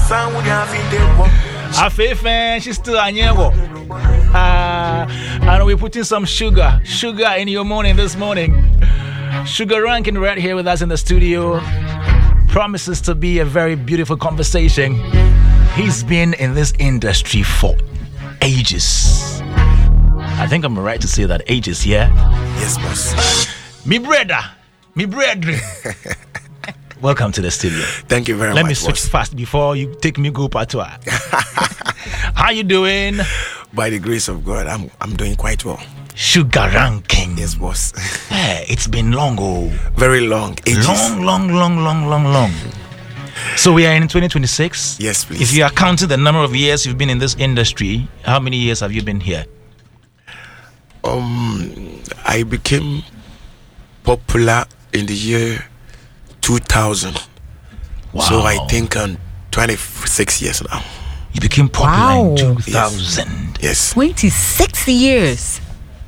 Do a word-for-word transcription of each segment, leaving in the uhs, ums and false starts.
Afefe, she's still Anyego. Uh, and we're putting some sugar, sugar in your morning this morning. Sugar Rankin right here with us in the studio. Promises to be a very beautiful conversation. He's been in this industry for ages. I think I'm right to say that ages, yeah? Yes, boss. Me brother, me brother. Welcome to the studio. Thank you very Let much. Let me switch boss. fast before you take me go patois. How you doing? By the grace of God, I'm I'm doing quite well. Sugar Ranking. Yes, boss. Hey, it's been long, oh. Very long. Ages. Long, long, long, long, long, long. So we are in twenty twenty-six. Yes, please. If you are counting the number of years you've been in this industry, how many years have you been here? Um, I became popular in the year two thousand. Wow. So I think I'm twenty-six years now. You became popular wow. in two thousand. Yes. yes. twenty-six years.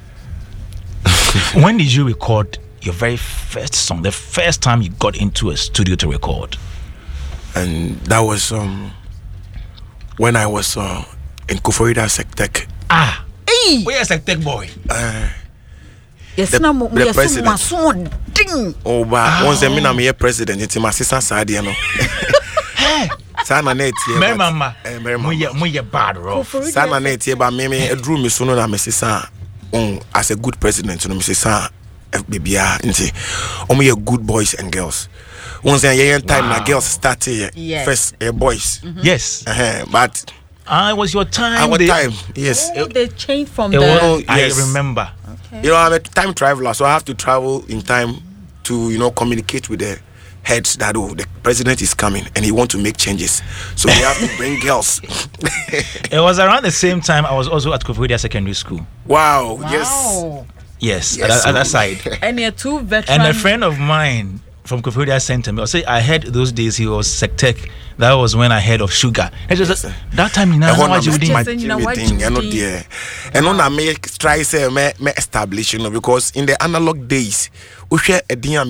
When did you record your very first song? The first time you got into a studio to record? And that was um when I was uh, in Kuforida Sectec. Ah, hey, where's Sectec boy? Uh, yes, the, no, the yes, president. So ding. Oh, but once I mean I'm here president, it's my sister Sadia, no. Hey, Sana net here. Mary mama, Mary mama, muy bad rough. Sana net here, but me me drew me sooner than my sister. Um, as a good president, you know, my sister F B B R, nti. Only a good boys and girls. Once a year time, wow. na girls start here. Yes. First, uh, boys. Mm-hmm. Yes. Uh-huh. But I uh, was your time. Our they, time, yes. Oh, they changed from it the. Was, yes. I remember. Okay. You know, I'm a time traveler, so I have to travel in time to, you know, communicate with the heads that oh, the president is coming and he want to make changes. So we have to bring girls. It was around the same time I was also at Koforidua Secondary School. Wow. Wow. Yes. Yes. Yes, at, so at that side. And you're two veterans. And a friend of mine from Koforidua sent me. I say I heard those days he was Sectec. That was when I heard of Sugar. And just yes, that time you know what you did. And and on I make try say me me establish, you know, because in the analog days, we share a D M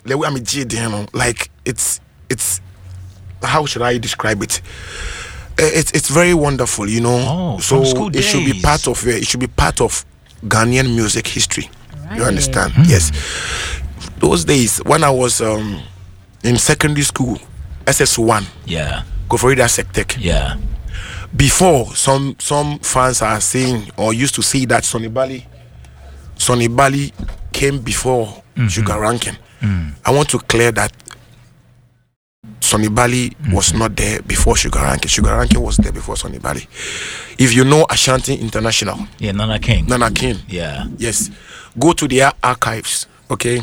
like it's it's how should I describe it? It's it's very wonderful, you know. Oh, so it days. should be part of it should be part of Ghanaian music history. Right. You understand? Mm. Yes. Those days when I was um, in secondary school, S S one. Yeah. Koforidua Sectec. Yeah. Before some some fans are saying or used to say that Sonny Bali, Sonny Bali came before mm-hmm. Sugar Rankin. Mm. I want to clear that Sonny Bali mm-hmm. was not there before Sugar Rankin. Sugar Rankin was there before Sonny Bali. If you know Ashanti International, yeah, Nana King, Nana King, yeah, yes, go to their archives. Okay,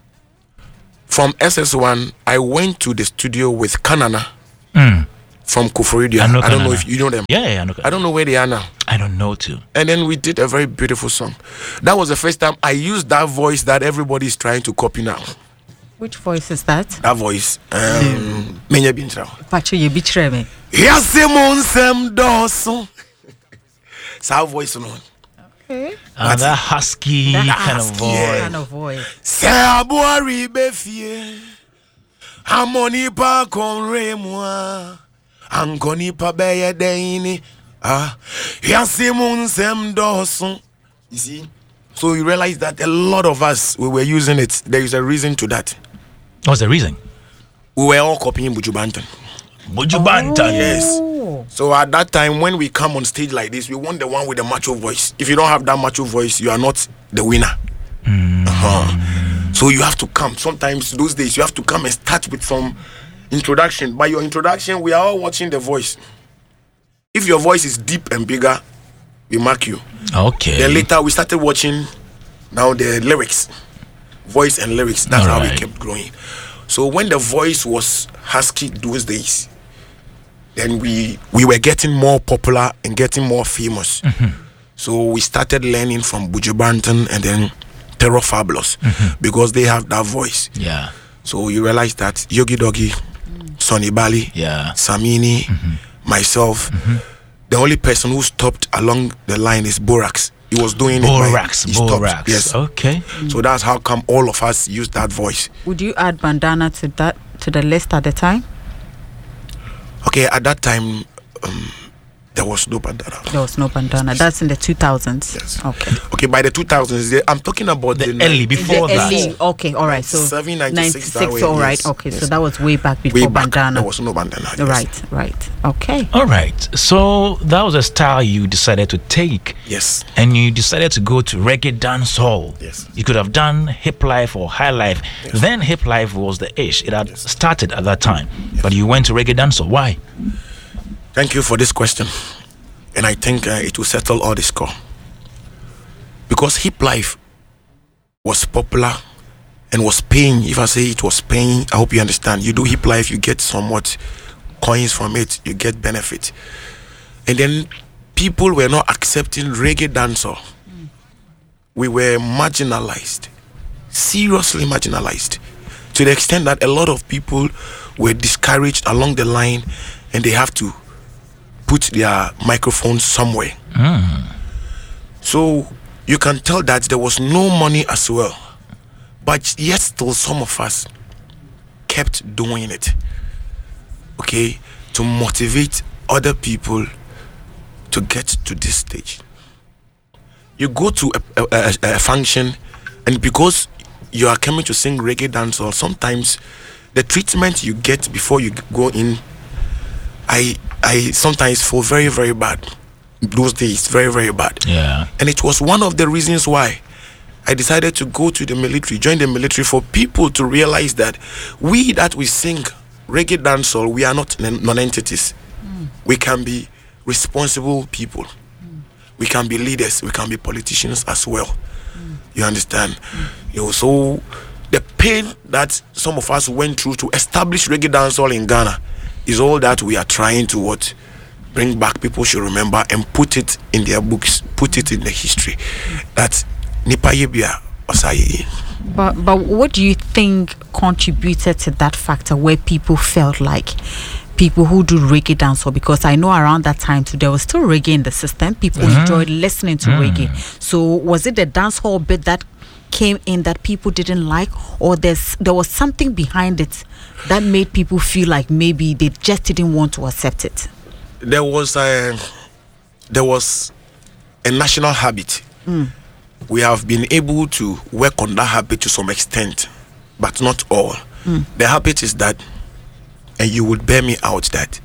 from S S one, I went to the studio with Kanana. Mm. From Koforidua. I, I don't know if you know them. Yeah, yeah, I know. I don't know where they are now. I don't know too. And then we did a very beautiful song. That was the first time I used that voice that everybody is trying to copy now. Which voice is that? That voice. Um, Menya Bintra. Pacho ye bitre me. Yasimon sem doso. It's our voice no. Okay. Uh, that husky that kind husky of voice. yeah. kind of voice. Se aboari befie. Harmony pa konre moi. Angoni pa beye deini. Ah. Yasimon sem doso. You see? So you realize that a lot of us, we were using it. There is a reason to that. What's the reason? We were all copying Buju Banton. Buju Banton, oh. Yes. So at that time, when we come on stage like this, we want the one with the macho voice. If you don't have that macho voice, you are not the winner. Mm. Uh-huh. So you have to come. Sometimes those days, you have to come and start with some introduction. By your introduction, we are all watching the voice. If your voice is deep and bigger, we mark you. Okay. Then later we started watching now the lyrics, voice and lyrics. That's all how right. we kept growing. So when the voice was husky those days, then we we were getting more popular and getting more famous. Mm-hmm. So we started learning from Buju Banton and then Terror Fabulous mm-hmm. because they have that voice. Yeah. So you realize that Yogi Doggy, mm. Sonny Bali, yeah. Samini, mm-hmm. myself. Mm-hmm. The only person who stopped along the line is Borax. He was doing Borax, it. Borax, Borax. Yes. Okay. Mm. So that's how come all of us use that voice. Would you add Bandana to that to the list at the time? Okay, at that time, um, there was no bandana. There was no bandana. That's in the two thousands. Yes. Okay. Okay, by the two thousands, I'm talking about The the, early, ni- before The that. early- okay, all right. So seven, ninety-six, that way, all right. yes, Okay, so yes. that was way back before way back, bandana. there was no bandana. yes. Right, right. Okay. All right. So that was a style you decided to take. Yes. And you decided to go to reggae dancehall. Yes. You could have done hip life or high life. Yes. Then hip life was the ish. It had Yes. started at that time. But you went to reggae dancehall. Why? Thank you for this question. And I think uh, it will settle all the score. Because hip life was popular and was paying. If I say it was paying, I hope you understand. You do hip life, you get somewhat coins from it, you get benefit. And then people were not accepting reggae dancehall. Mm. We were marginalized, seriously marginalized, to the extent that a lot of people were discouraged along the line, and they have to put their microphones somewhere. Mm. So you can tell that there was no money as well. But yet still some of us kept doing it. Okay? To motivate other people to get to this stage. You go to a, a, a, a function, and because you are coming to sing reggae dancehall, sometimes the treatment you get before you go in, I I sometimes feel very, very bad. Those days, very, very bad. Yeah. And it was one of the reasons why I decided to go to the military, join the military, for people to realize that we that we sing reggae dancehall, we are not non-entities. Mm. We can be responsible people. Mm. We can be leaders. We can be politicians as well. Mm. You understand? Mm. You know, so the pain that some of us went through to establish reggae dancehall in Ghana is all that we are trying to what bring back. People should remember and put it in their books, put it in the history that Nipa Yebia Osaye. But but what do you think contributed to that factor where people felt like people who do reggae dancehall? Because I know around that time too there was still reggae in the system. People mm-hmm. enjoyed listening to mm. reggae. So was it the dancehall bit that came in that people didn't like, or there's there was something behind it that made people feel like maybe they just didn't want to accept it? There was a there was a national habit. Mm. We have been able to work on that habit to some extent, but not all. Mm. The habit is that, and you would bear me out, that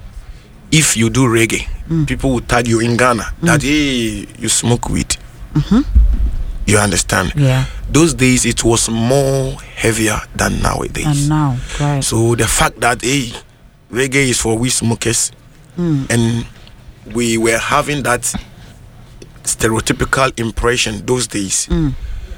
if you do reggae, mm. people would tag you in Ghana mm. that hey, you smoke weed. Mm-hmm. You understand? Yeah. Those days it was more heavier than nowadays. And now, right. So the fact that hey, reggae is for we smokers, mm. and we were having that stereotypical impression those days. Mm.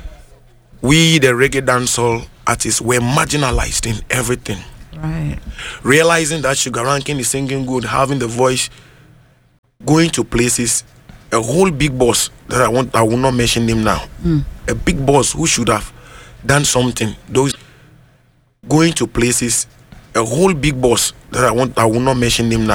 We, the reggae dancehall artists, were marginalized in everything. Right. Realizing that Sugar Rankin is singing good, having the voice, going to places. A whole big boss that I want, I will not mention him now. Mm. A big boss who should have done something. Those going to places. A whole big boss that I want, I will not mention him now.